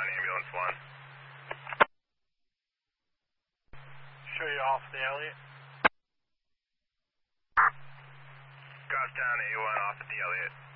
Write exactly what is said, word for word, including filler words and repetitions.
Goffstown, ambulance one. Show you off the Elliott. Goffstown, A one off at the Elliott.